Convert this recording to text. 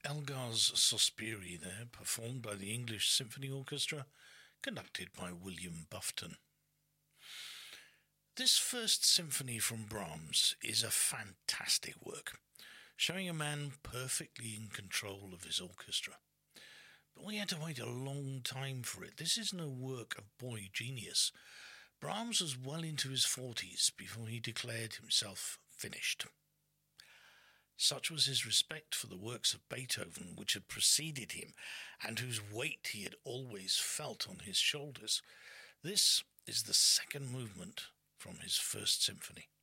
Elgar's Sospiri there, performed by the English Symphony Orchestra, conducted by William Bufton. This first symphony from Brahms is a fantastic work, showing a man perfectly in control of his orchestra. But we had to wait a long time for it. This is no work of boy genius. Brahms was well into his 40s before he declared himself finished. Such was his respect for the works of Beethoven which had preceded him, and whose weight he had always felt on his shoulders. This is the second movement from his first symphony.